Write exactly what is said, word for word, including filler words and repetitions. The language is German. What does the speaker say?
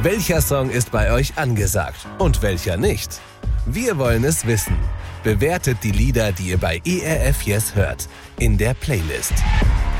Welcher Song ist bei euch angesagt und welcher nicht? Wir wollen es wissen. Bewertet die Lieder, die ihr bei E R F Yes hört, in der Playlist.